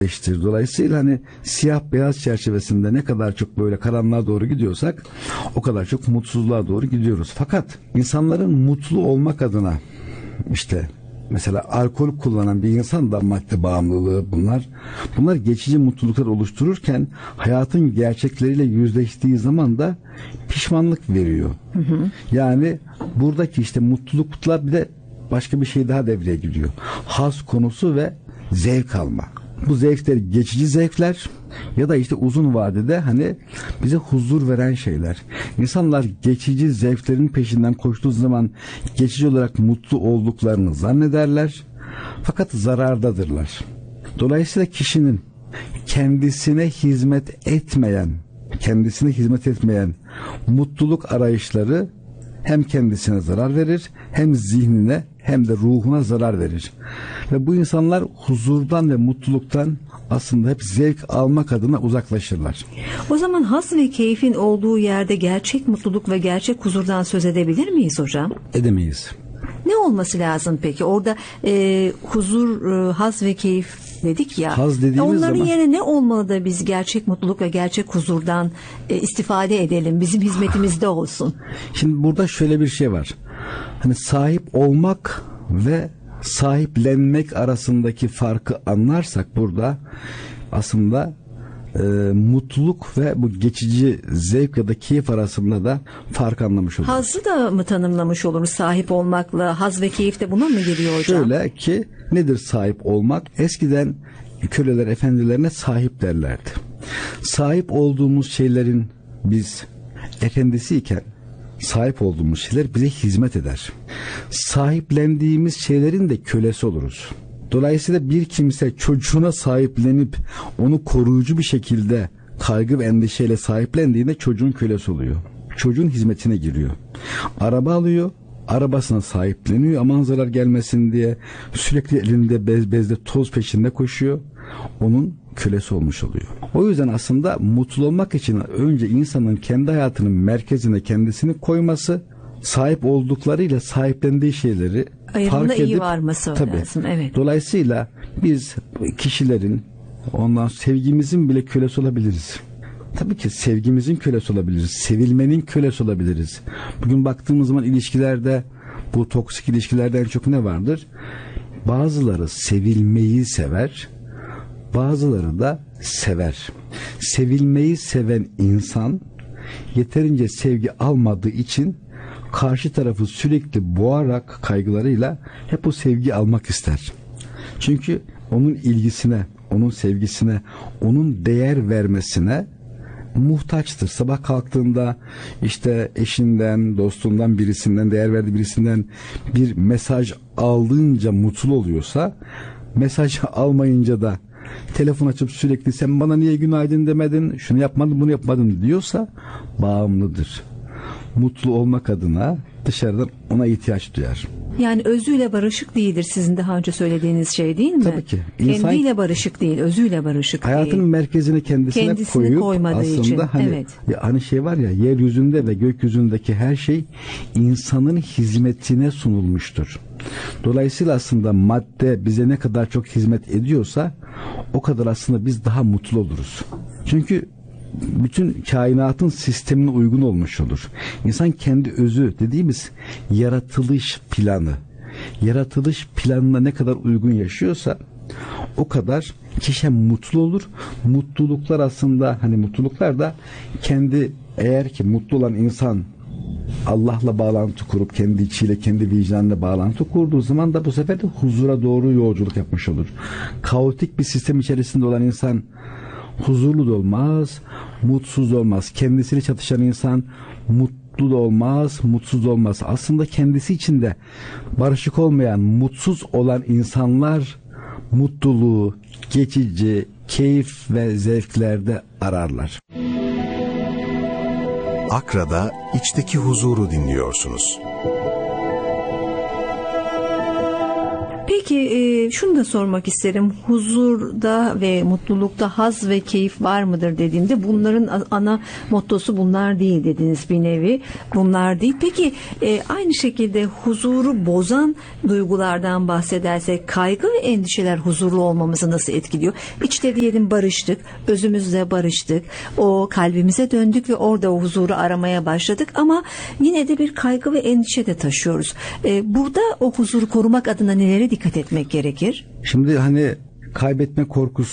Dolayısıyla hani siyah beyaz çerçevesinde ne kadar çok böyle karanlığa doğru gidiyorsak o kadar çok mutsuzluğa doğru gidiyoruz. Fakat insanların mutlu olmak adına işte mesela alkol kullanan bir insan da madde bağımlılığı bunlar geçici mutluluklar oluştururken hayatın gerçekleriyle yüzleştiği zaman da pişmanlık veriyor. Hı hı. Yani buradaki işte mutluluklar bir de başka bir şey daha devreye giriyor. Haz konusu ve zevk alma. Bu zevkler geçici zevkler ya da işte uzun vadede hani bize huzur veren şeyler. İnsanlar geçici zevklerin peşinden koştuğu zaman geçici olarak mutlu olduklarını zannederler. Fakat zarardadırlar. Dolayısıyla kişinin kendisine hizmet etmeyen mutluluk arayışları hem kendisine zarar verir, hem zihnine hem de ruhuna zarar verir. Ve bu insanlar huzurdan ve mutluluktan aslında hep zevk almak adına uzaklaşırlar. O zaman haz ve keyfin olduğu yerde gerçek mutluluk ve gerçek huzurdan söz edebilir miyiz hocam? Edemeyiz. Ne olması lazım peki? Orada huzur, haz ve keyif dedik ya. Haz dediğimiz onların zaman yerine ne olmalı da biz gerçek mutluluk ve gerçek huzurdan istifade edelim? Bizim hizmetimizde olsun. Şimdi burada şöyle bir şey var. Hani sahip olmak ve sahiplenmek arasındaki farkı anlarsak burada aslında mutluluk ve bu geçici zevk ya da keyif arasında da fark anlamış oluruz. Hazzı da mı tanımlamış oluruz sahip olmakla? Haz ve keyif de buna mı giriyor hocam? Şöyle ki nedir sahip olmak? Eskiden köleler efendilerine sahip derlerdi. Sahip olduğumuz şeylerin biz efendisiyken sahip olduğumuz şeyler bize hizmet eder. Sahiplendiğimiz şeylerin de kölesi oluruz. Dolayısıyla bir kimse çocuğuna sahiplenip onu koruyucu bir şekilde kaygı ve endişeyle sahiplendiğinde çocuğun kölesi oluyor. Çocuğun hizmetine giriyor. Araba alıyor, arabasına sahipleniyor aman zarar gelmesin diye, sürekli elinde bezde toz peşinde koşuyor. Onun kölesi olmuş oluyor. O yüzden aslında mutlu olmak için önce insanın kendi hayatının merkezine kendisini koyması, sahip olduklarıyla sahiplendiği şeyleri fark edip iyi varması lazım. Evet. Dolayısıyla biz kişilerin ondan sevgimizin bile kölesi olabiliriz. Tabii ki sevgimizin kölesi olabiliriz. Sevilmenin kölesi olabiliriz. Bugün baktığımız zaman ilişkilerde, bu toksik ilişkilerde en çok ne vardır? Bazıları sevilmeyi sever, bazıları da sever. Sevilmeyi seven insan yeterince sevgi almadığı için karşı tarafı sürekli boğarak kaygılarıyla hep o sevgi almak ister. Çünkü onun ilgisine, onun sevgisine, onun değer vermesine muhtaçtır. Sabah kalktığında işte eşinden, dostundan birisinden, değer verdiği birisinden bir mesaj aldığınca mutlu oluyorsa, mesaj almayınca da telefon açıp sürekli sen bana niye günaydın demedin, şunu yapmadın, bunu yapmadın diyorsa bağımlıdır. Mutlu olmak adına dışarıdan ona ihtiyaç duyar. Yani özüyle barışık değildir sizin daha önce söylediğiniz şey değil mi? Tabii ki. Kendiyle barışık değil, özüyle barışık değil. Hayatın merkezine kendisini koyup aslında için. Hani, evet. Hani şey var ya, yeryüzünde ve gökyüzündeki her şey insanın hizmetine sunulmuştur. Dolayısıyla aslında madde bize ne kadar çok hizmet ediyorsa o kadar aslında biz daha mutlu oluruz. Çünkü bütün kainatın sistemine uygun olmuş olur. İnsan kendi özü dediğimiz yaratılış planına ne kadar uygun yaşıyorsa o kadar kişi mutlu olur. Mutluluklar aslında hani mutluluklar da kendi, eğer ki mutlu olan insan Allah'la bağlantı kurup kendi içiyle, kendi vicdanıyla bağlantı kurduğu zaman da bu sefer de huzura doğru yolculuk yapmış olur. Kaotik bir sistem içerisinde olan insan huzurlu da olmaz, mutsuz olmaz. Kendisiyle çatışan insan mutlu da olmaz, mutsuz da olmaz. Aslında kendisi içinde barışık olmayan, mutsuz olan insanlar mutluluğu geçici, keyif ve zevklerde ararlar. Akra'da içteki huzuru dinliyorsunuz. Peki şunu da sormak isterim. Huzurda ve mutlulukta haz ve keyif var mıdır dediğimde bunların ana mottosu bunlar değil dediniz bir nevi. Bunlar değil. Peki aynı şekilde huzuru bozan duygulardan bahsedersek kaygı ve endişeler huzurlu olmamızı nasıl etkiliyor? İçte diyelim barıştık, özümüzle barıştık, o kalbimize döndük ve orada o huzuru aramaya başladık ama yine de bir kaygı ve endişe de taşıyoruz. Burada o huzuru korumak adına nelere dikkat etmek gerekir? Şimdi hani kaybetme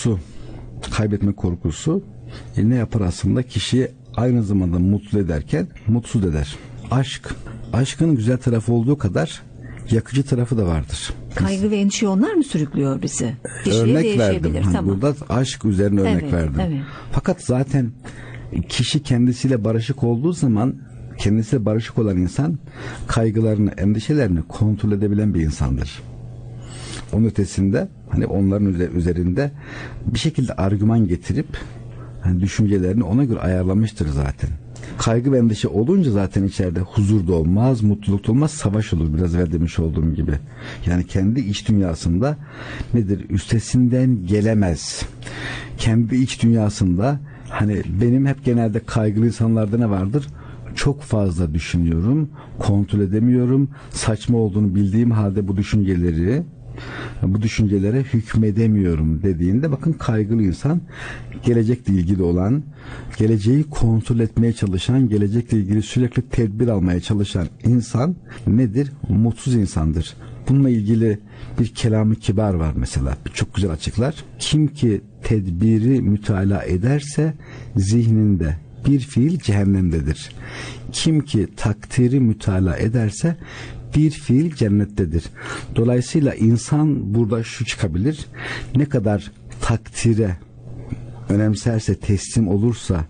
korkusu ne yapar aslında? Kişiyi aynı zamanda mutlu ederken mutsuz eder. Aşkın güzel tarafı olduğu kadar yakıcı tarafı da vardır. Kaygı ve endişe onlar mı sürüklüyor bizi? Kişiye Örnek verdim. Hani tamam. burada aşk üzerine örnek Evet, verdim. evet. Fakat zaten kişi kendisiyle barışık olduğu zaman, kendisiyle barışık olan insan kaygılarını, endişelerini kontrol edebilen bir insandır. Onun ötesinde hani onların üzerinde bir şekilde argüman getirip hani düşüncelerini ona göre ayarlamıştır zaten. Kaygı ve endişe olunca zaten içeride huzur da olmaz, mutluluk da olmaz, savaş olur biraz evvel demiş olduğum gibi. Yani kendi iç dünyasında nedir? Üstesinden gelemez. Kendi iç dünyasında hani benim hep genelde kaygılı insanlarda ne vardır? Çok fazla düşünüyorum, kontrol edemiyorum, saçma olduğunu bildiğim halde bu düşüncelere hükmedemiyorum dediğinde bakın kaygılı insan gelecekle ilgili olan, geleceği kontrol etmeye çalışan, gelecekle ilgili sürekli tedbir almaya çalışan insan nedir? Mutsuz insandır. Bununla ilgili bir kelam-ı kibar var mesela. Çok güzel açıklar. Kim ki tedbiri mütalaa ederse zihninde bir fiil cehennemdedir. Kim ki takdiri mütalaa ederse bir fiil cennettedir. Dolayısıyla insan burada şu çıkabilir. Ne kadar takdire önemserse, teslim olursa,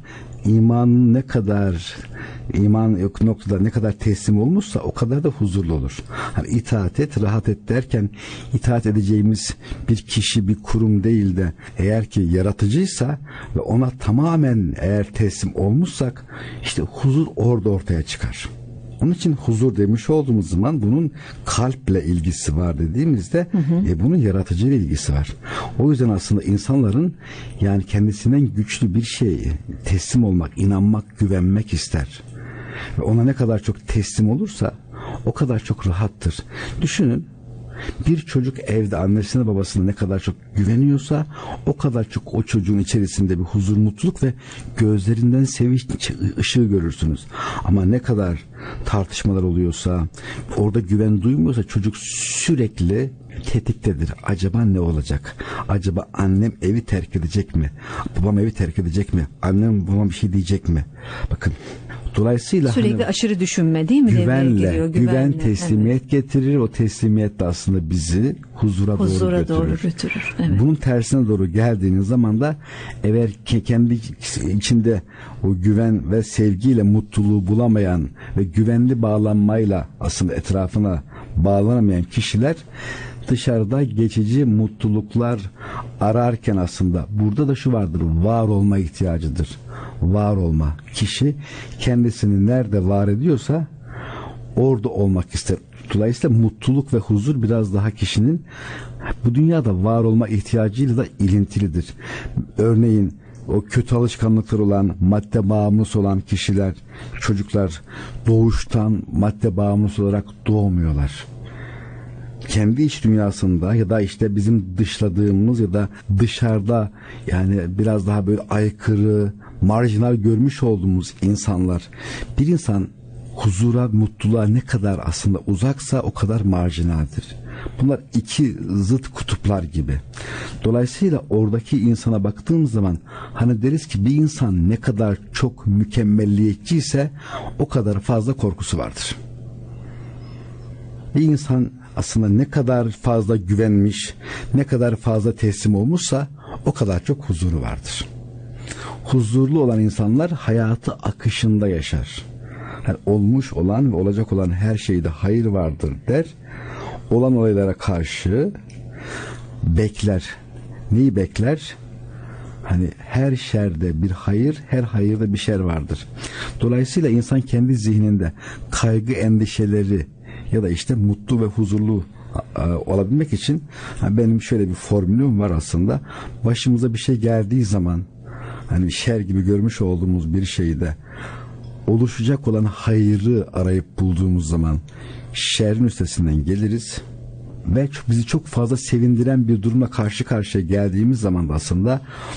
iman yok noktada ne kadar teslim olmuşsa o kadar da huzurlu olur. Hani itaat et, rahat et derken itaat edeceğimiz bir kişi, bir kurum değil de eğer ki yaratıcıysa ve ona tamamen eğer teslim olmuşsak işte huzur orada ortaya çıkar. Onun için huzur demiş olduğumuz zaman bunun kalple ilgisi var dediğimizde bunun yaratıcıyla ilgisi var. O yüzden aslında insanların yani kendisinden güçlü bir şeye teslim olmak, inanmak, güvenmek ister. Ve ona ne kadar çok teslim olursa o kadar çok rahattır. Düşünün, bir çocuk evde annesine babasına ne kadar çok güveniyorsa o kadar çok o çocuğun içerisinde bir huzur, mutluluk ve gözlerinden sevinç ışığı görürsünüz. Ama ne kadar tartışmalar oluyorsa, orada güven duymuyorsa çocuk sürekli tetiktedir. Acaba ne olacak? Acaba annem evi terk edecek mi? Babam evi terk edecek mi? Annem babam bir şey diyecek mi? Bakın, dolayısıyla sürekli hani aşırı düşünme değil mi? Güven teslimiyet getirir. O teslimiyet de aslında bizi huzura doğru götürür. Evet. Bunun tersine doğru geldiğiniz zaman da eğer kendi içinde o güven ve sevgiyle mutluluğu bulamayan ve güvenli bağlanmayla aslında etrafına bağlanamayan kişiler dışarıda geçici mutluluklar ararken aslında burada da şu vardır: var olma ihtiyacıdır. Var olma. Kişi kendisini nerede var ediyorsa orada olmak ister. Dolayısıyla mutluluk ve huzur biraz daha kişinin bu dünyada var olma ihtiyacıyla da ilintilidir. Örneğin o kötü alışkanlıklar olan, madde bağımlısı olan kişiler, çocuklar doğuştan madde bağımlısı olarak doğmuyorlar. Kendi iç dünyasında ya da işte bizim dışladığımız ya da dışarıda yani biraz daha böyle aykırı, marjinal görmüş olduğumuz insanlar, bir insan huzura, mutluluğa ne kadar aslında uzaksa o kadar marjinaldir. Bunlar iki zıt kutuplar gibi. Dolayısıyla oradaki insana baktığımız zaman hani deriz ki bir insan ne kadar çok mükemmelliyetçiyse o kadar fazla korkusu vardır. Bir insan aslında ne kadar fazla güvenmiş, ne kadar fazla teslim olmuşsa o kadar çok huzuru vardır. Huzurlu olan insanlar hayatı akışında yaşar. Yani olmuş olan ve olacak olan her şeyde hayır vardır der. Olan olaylara karşı bekler. Neyi bekler? Hani her şerde bir hayır, her hayırda bir şer vardır. Dolayısıyla insan kendi zihninde kaygı, endişeleri ya da işte mutlu ve huzurlu olabilmek için benim şöyle bir formülüm var aslında. Başımıza bir şey geldiği zaman, hani şer gibi görmüş olduğumuz bir şeyde oluşacak olan hayrı arayıp bulduğumuz zaman şerrin üstesinden geliriz ve bizi çok fazla sevindiren bir durumla karşı karşıya geldiğimiz zaman da aslında